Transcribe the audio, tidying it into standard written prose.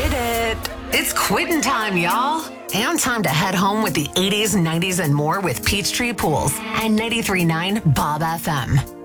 did it. It's quitting time, y'all. And time to head home with the 80s, 90s, and more with Peachtree Pools and 93.9 Bob FM.